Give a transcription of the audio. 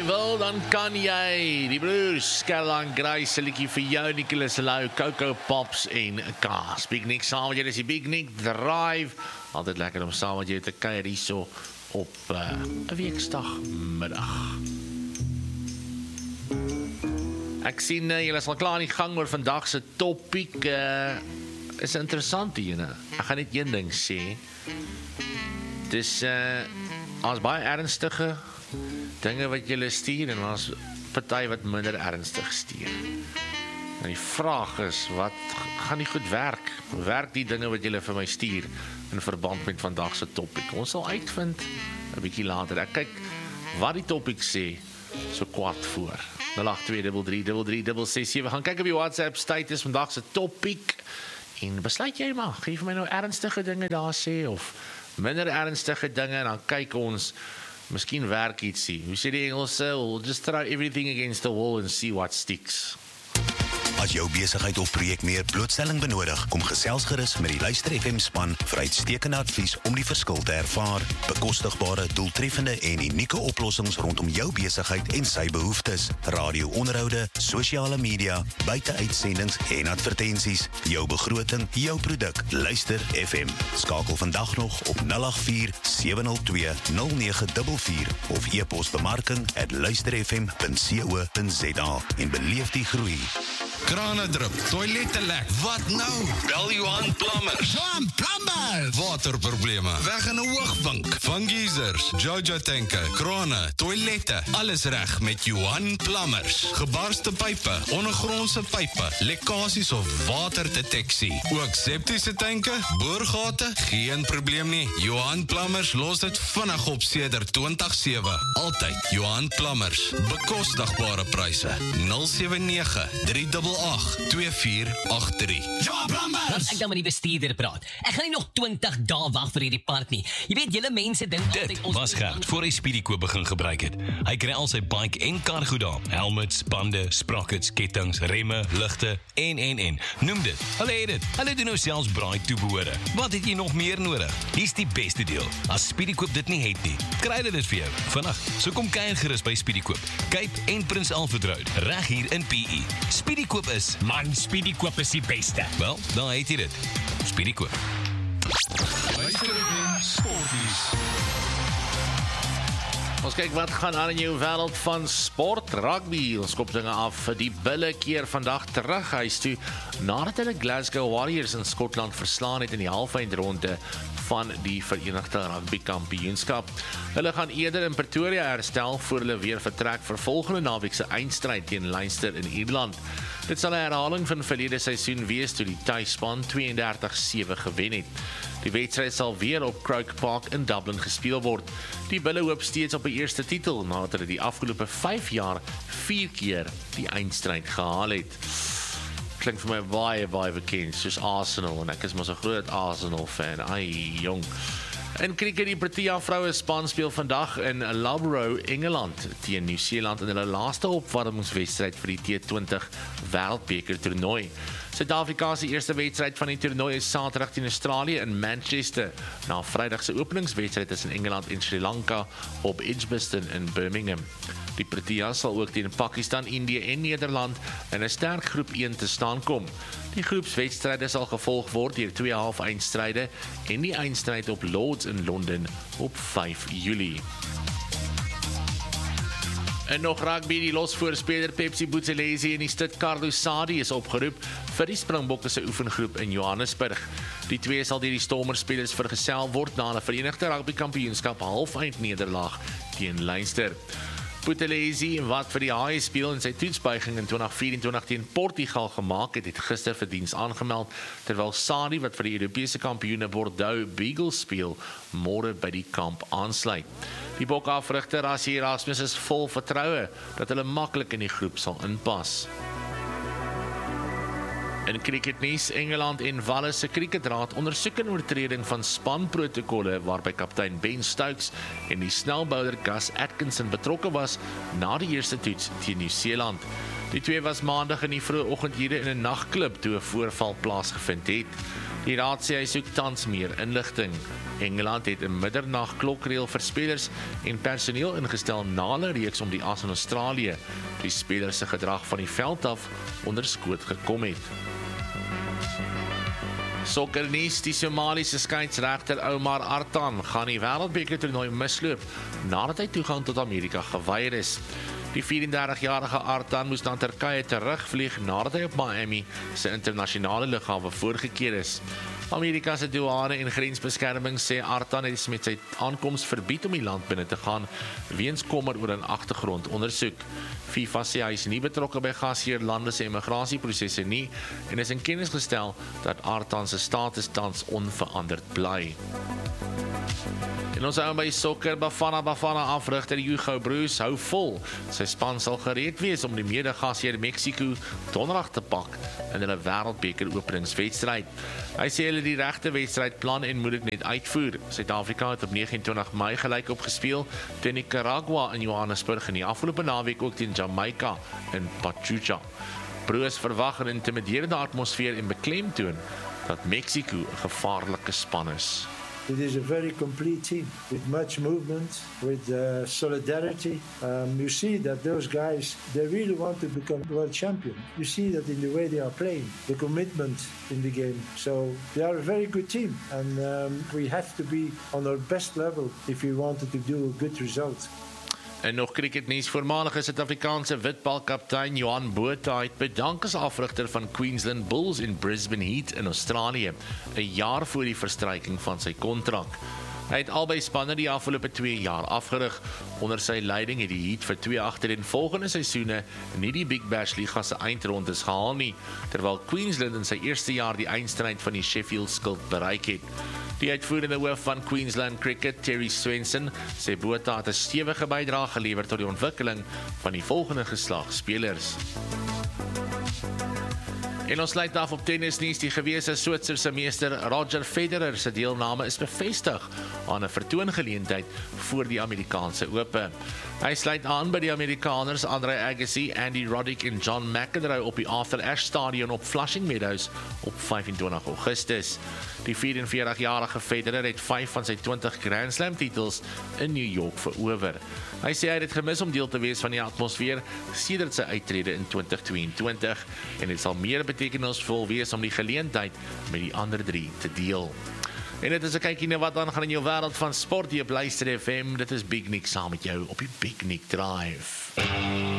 wil, dan kan jy. Die broers, Caroline Grace, se liedjie vir jou, Nicholas Lou, Coco Pops en kaas. Big Nick saam met jou, dis die Big Nick Drive. Altyd lekker om saam met jou te kuier hierso op 'n weekdagmiddag. Ek sien julle is al klaar in die gang oor vandag se topiek. Is interessant hier. Ek gaan net een ding sê. Dis as baie ernstige dinge wat julle stuur en ons party wat minder ernstig stuur. En die vraag is, wat gaan nie goed werk? Werk die dinge wat julle vir my stuur in verband met vandag se topik? Ons sal uitvind 'n bietjie later. Ek kyk wat die topik sê so kwart voor. 082333367. Gaan kyk op die WhatsApp status vandag se topik en besluit jy maar, gee vir my nou ernstige dinge daar sê of minder ernstige dinge en dan kyk ons. Miskien werk ietsie. Hoe sê die Engelse? We'll just throw everything against the wall and see what sticks. As jou besigheid of projek meer blootstelling benodig, kom gesels gerus met die Luister FM span vir uitstekende advies om die verskil te ervaar. Bekostigbare, doeltreffende en unieke oplossings rondom jou besigheid en sy behoeftes. Radio-onderhoude, sosiale media, buiteuitsendings en advertensies. Jou begroting, jou produk. Luister FM. Skakel vandag nog op 084-702-0944 of e-pos bemarking@luisterfm.co.za en beleef die groei. Krane drup, toilette lek. Wat nou? Bel Johan Plumbers. Johan Plumbers! Waterprobleme, weg in 'n hoogvink. Van geysers, Jojo tanke, krane, toilette. Alles reg met Johan Plumbers. Gebarste pype, ondergrondse pype, lekkasies of waterdeteksie. Ook septiese tanke, boorgate, geen probleem nie. Johan Plumbers los dit vinnig op sedert 2007. Altyd Johan Plumbers. Bekostigbare pryse. 079-388-2483. Laat ek dan met die bestuurder praat. Ek gaan nie nog 20 dae wag vir hierdie part nie. Jy weet, julle mense dink Dit was Gert voor hy Speedykoop begin gebruik het. Hy kry al sy bike en kar goed daar. Helmets, bande, sprockets, kettings, remme, ligte en. Noem dit. Hulle het dit. Hulle doen nou selfs braai toebehore. Wat het jy nog meer nodig? Hier's die beste deel. As Speedykoop dit nie het nie, kry hulle dit vir jou. Vandag, so kom kuier gerus by Speedykoop. Cape en Prins Alfred Road, reg hier in PE. Speedykoop is, Man, Speedykoop is die beste. wel, dan het jy dit. Speedykoop. Ons kyk wat gaan aan in jou wêreld van sport, rugby. Ons kop dinge af vir die Bulle keer vandag terug huis toe nadat hulle Glasgow Warriors in Skotland verslaan het in die halfeindronde van die Verenigde Rugby Kampioenskap. Hulle gaan eerder in Pretoria herstel voor hulle weer vertrek vir volgende naweek se eindstryd teen Leinster in Ierland. Dit sal 'n herhaling van verlede seisoen wees toe die tuisspan 32-7 gewen het. Die wedstryd sal weer op Croke Park in Dublin gespeel word. Die Bulle hoop steeds op 'n eerste titel nadat hulle die afgelope 5 jaar 4 keer die eindstryd gehaal het. Klink vir my baie bekend, soos Arsenal, en ek is mos 'n groot Arsenal fan. Ai, jong. In cricket, die Protea vroue span speel vandag in Loughborough, Engeland teen Nieu-Seeland in hulle laaste opwarmingswedstryd vir die T20 Wêreldbeker toernooi. Suid-Afrika se eerste wedstryd van die toernooi is Saterdag teen Australië in Manchester, na Vrydag se openingswedstryd tussen Engeland en Sri Lanka op Edgbaston in Birmingham. Die Proteas sal ook teen Pakistan, Indië en Nederland in 'n sterk groep 1 te staan kom. Die groepswedstryde sal gevolg word deur 2 half-eindstryde en die eindstryd op Lords in Londen op 5 Julie. En nog rugby, die losvoorspeler Pepsi Buthelezi en die Stuttgart Lusadi is opgeroep vir die Springbokke se oefengroep in Johannesburg. Die twee sal deur die Stormers-spelers vergesel word na 'n Verenigde Rugby Kampioenskap halfeindnederlaag teen Leinster. Buthelezi, wat vir die Haie speel in sy toetsbuiging in 2024 teen Portugal gemaak het, het gister vir diens aangemeld, terwyl Sadi, wat vir die Europese kampioene Bordeaux Beagles speel, môre by die kamp aansluit. Die bokafrigter Rassie Erasmus is vol vertroue dat hulle maklik in die groep sal inpas. In cricketnuus, Engeland en Wales se cricketraad ondersoek 'n oortreding van spanprotokolle waarby kaptein Ben Stokes en die snelbouler Gus Atkinson betrokke was na die eerste toets teen Nieu-Seeland. Die twee was maandag in die vroeë oggendure in 'n nagklub toe 'n voorval plaasgevind het. Die raad sê hy soek tans meer inligting. Engeland het 'n middernag klokreël vir spelers en personeel ingestel na 'n reeks om die as in Australië, die spelers se gedrag van die veld af onder skoot gekom het. Sokkernuus, die Somaliese skeidsregter Omar Artan gaan die wêreldbeker toernooi misloop nadat hy toegang tot Amerika geweier is. Die 34-jarige Artan moes na Turkye terugvlieg nadat hy op Miami se internasionale lughawe voorgekeer is. Amerika se douane en grensbeskerming sê Artan het met sy aankoms verbied om die land binne te gaan weens kommer oor 'n agtergrondondersoek. FIFA sê hy is nie betrokke by gasheerlande se immigrasieprosesse nie en is in kennis gestel dat Artan se status tans onveranderd bly. En ons hou by sokker. Bafana afrigter Hugo Broos hou vol. Sy span sal gereed wees om die mede-gasheer Mexico donderdag te pak in hulle wêreldbeker openingswedstryd. Hy sê hulle die regte wedstrydplan en moet dit net uitvoer. Suid-Afrika het op 29 Mei gelyk opgespeel teen Nicaragua in Johannesburg en die afgelope naweek ook teen Jamaica in Pachuca. Broos verwag 'n intimiderende atmosfeer en beklemtoon dat Mexico 'n gevaarlike span is. It is a very complete team with much movement, with solidarity. You see that those guys, they really want to become world champion. You see that in the way they are playing, the commitment in the game. So they are a very good team, and we have to be on our best level if we wanted to do a good result. En nog cricketnuus, voormalige Suid-Afrikaanse witbalkaptein Johan Botha het bedank as afrigter van Queensland Bulls in Brisbane Heat in Australië, 'n jaar voor die verstryking van sy kontrak. Hy het albei spanne die afgelope 2 jaar afgerig. Onder sy leiding het die Heat vir 2 agtereenvolgende seisoene nie die Big Bash Liga se eindrondes gehaal nie, terwyl Queensland in sy eerste jaar die eindstryd van die Sheffield Skild bereik het. Die uitvoerende hoof van Queensland Cricket, Terry Swenson, sê Botha het 'n stewige bydrae gelewer tot die ontwikkeling van die volgende geslag spelers. En ons sluit af op tennisnuus. Die gewese Switserse meester Roger Federer se deelname is bevestig aan 'n vertoongeleentheid voor die Amerikaanse Ope. Hy sluit aan by die Amerikaners Andre Agassi, Andy Roddick en John McEnroe op die Arthur Ashe Stadion op Flushing Meadows op 25 Augustus. Die 44-jarige Federer het 5 van sy 20 Grand Slam titels in New York verower. Hy sê hy het gemis om deel te wees van die atmosfeer sedert sy uittrede in 2022 en dit sal meer betekenisvol wees om die geleentheid met die ander 3 te deel. En dit is 'n kykie na wat aangaan in jou wêreld van sport hier op Luister FM. Dit is Big Nick saam met jou op die Big Nick Drive.